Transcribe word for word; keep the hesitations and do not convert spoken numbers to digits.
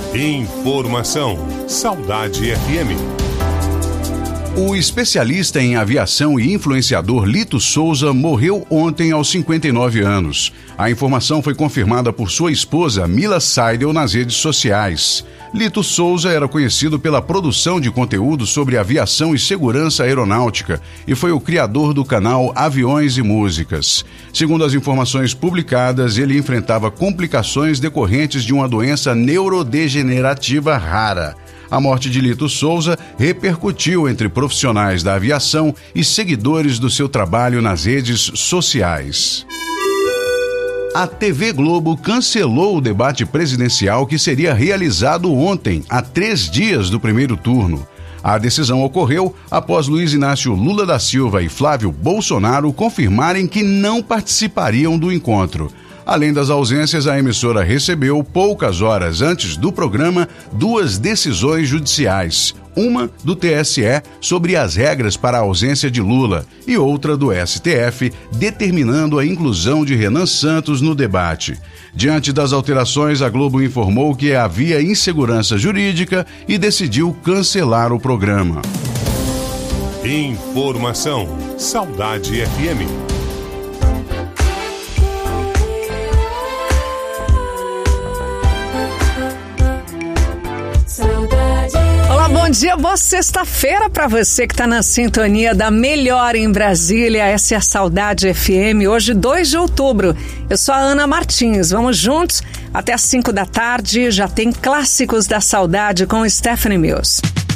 Informação. Saudade F M. O especialista em aviação e influenciador Lito Souza morreu ontem aos cinquenta e nove anos. A informação foi confirmada por sua esposa, Mila Seidel, nas redes sociais. Lito Souza era conhecido pela produção de conteúdo sobre aviação e segurança aeronáutica e foi o criador do canal Aviões e Músicas. Segundo as informações publicadas, ele enfrentava complicações decorrentes de uma doença neurodegenerativa rara. A morte de Lito Souza repercutiu entre profissionais da aviação e seguidores do seu trabalho nas redes sociais. A T V Globo cancelou o debate presidencial que seria realizado ontem, a três dias do primeiro turno. A decisão ocorreu após Luiz Inácio Lula da Silva e Flávio Bolsonaro confirmarem que não participariam do encontro. Além das ausências, a emissora recebeu, poucas horas antes do programa, duas decisões judiciais. Uma do T S E sobre as regras para a ausência de Lula e outra do S T F determinando a inclusão de Renan Santos no debate. Diante das alterações, a Globo informou que havia insegurança jurídica e decidiu cancelar o programa. Informação. Saudade F M. Bom dia, boa sexta-feira para você que está na sintonia da Melhor em Brasília. Essa é a Saudade F M, hoje dois de outubro. Eu sou a Ana Martins, vamos juntos até às cinco da tarde. Já tem Clássicos da Saudade com Stephanie Mills.